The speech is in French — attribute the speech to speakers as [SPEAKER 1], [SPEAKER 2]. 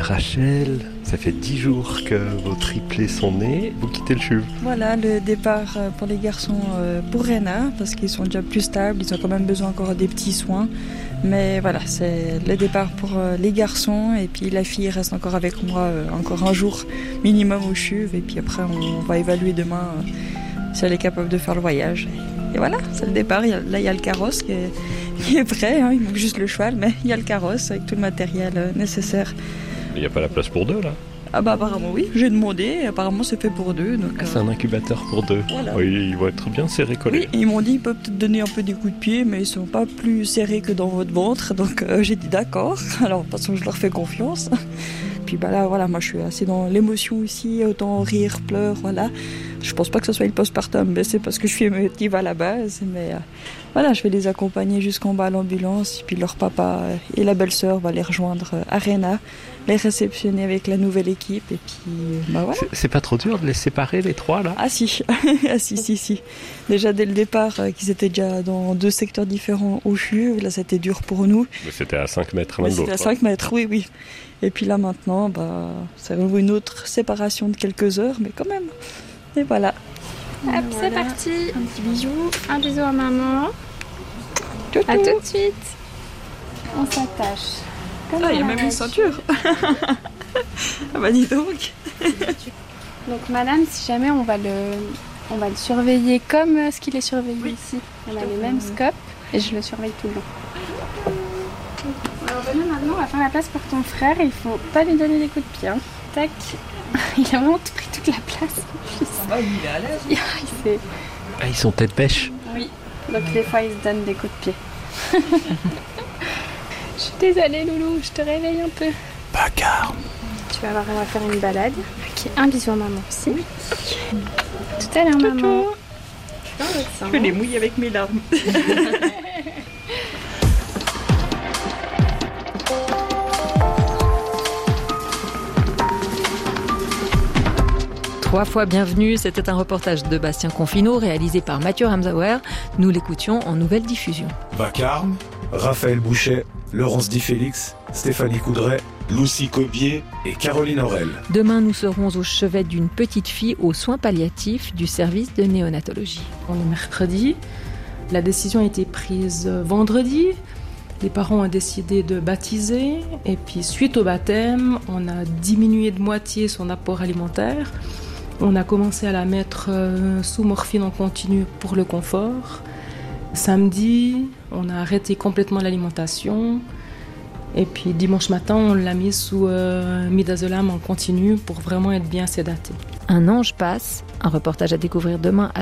[SPEAKER 1] Rachel, ça fait 10 jours que vos triplés sont nés, vous quittez le CHUV.
[SPEAKER 2] Voilà, le départ pour les garçons pour Réna, parce qu'ils sont déjà plus stables, ils ont quand même besoin encore des petits soins. Mais voilà, c'est le départ pour les garçons, et puis la fille reste encore avec moi encore un jour minimum au CHUV, et puis après on va évaluer demain si elle est capable de faire le voyage. Et voilà, c'est le départ. Là, il y a le carrosse qui est prêt, hein. Il manque juste le cheval, mais il y a le carrosse avec tout le matériel nécessaire.
[SPEAKER 1] Il n'y a pas la place pour deux là?
[SPEAKER 2] Ah bah apparemment oui, j'ai demandé, apparemment c'est fait pour deux. Donc,
[SPEAKER 1] c'est un incubateur pour deux.
[SPEAKER 2] Voilà.
[SPEAKER 1] Oui, ils vont être bien serrés collés.
[SPEAKER 2] Oui, ils m'ont dit ils peuvent peut-être donner un peu des coups de pied, mais ils sont pas plus serrés que dans votre ventre, donc j'ai dit d'accord. Alors de toute façon je leur fais confiance. Puis bah là voilà, moi je suis assez dans l'émotion aussi, autant rire, pleurer, voilà. Je pense pas que ce soit le postpartum, mais c'est parce que je suis émotive à la base, mais voilà, je vais les accompagner jusqu'en bas à l'ambulance, et puis leur papa et la belle-sœur va les rejoindre à Réna, les réceptionner avec la nouvelle équipe, et puis bah voilà.
[SPEAKER 1] C'est pas trop dur de les séparer les trois là?
[SPEAKER 2] Ah si, ah si. Déjà dès le départ, qu'ils étaient déjà dans 2 secteurs différents au CHUV, là c'était dur pour nous.
[SPEAKER 1] Mais c'était à 5 mètres l'un de l'autre.
[SPEAKER 2] C'était à 5 mètres, oui. Et puis là maintenant, c'est une autre séparation de quelques heures, mais quand même. Et voilà.
[SPEAKER 3] Hop, c'est parti. Un petit bisou, un bisou à maman.
[SPEAKER 2] Toutou.
[SPEAKER 3] À tout de suite. On s'attache.
[SPEAKER 2] Il y a même une ceinture. Ah bah dis donc.
[SPEAKER 3] Donc madame, si jamais on va le surveiller comme ce qu'il est surveillé ici. On a les mêmes scopes et je le surveille tout le long. Alors là maintenant on va faire la place pour ton frère. Il faut pas lui donner des coups de pied. Hein. Tac. Il a vraiment pris toute la place.
[SPEAKER 2] Ah bah il est à l'aise.
[SPEAKER 1] Ils sont tête pêche.
[SPEAKER 3] Oui. Donc des fois il se donne des coups de pied. Je suis désolée Loulou, je te réveille un peu.
[SPEAKER 1] Bagarre.
[SPEAKER 3] Tu vas voir, on va faire une balade. Ok, un bisou à maman aussi. Oui. Tout à l'heure maman.
[SPEAKER 2] Je vais les mouiller avec mes larmes.
[SPEAKER 4] 3 fois bienvenue, c'était un reportage de Bastien Confineau réalisé par Mathieu Ramsauer. Nous l'écoutions en nouvelle diffusion.
[SPEAKER 5] Vacarme, Raphaël Bouchet, Laurence Di Félix, Stéphanie Coudray, Lucie Cobier et Caroline Aurel.
[SPEAKER 4] Demain, nous serons au chevet d'une petite fille aux soins palliatifs du service de néonatologie.
[SPEAKER 6] On est mercredi, la décision a été prise vendredi. Les parents ont décidé de baptiser et puis suite au baptême, on a diminué de moitié son apport alimentaire. On a commencé à la mettre sous morphine en continu pour le confort. Samedi, on a arrêté complètement l'alimentation. Et puis dimanche matin, on l'a mise sous midazolam en continu pour vraiment être bien sédatée.
[SPEAKER 4] Un ange passe, un reportage à découvrir demain à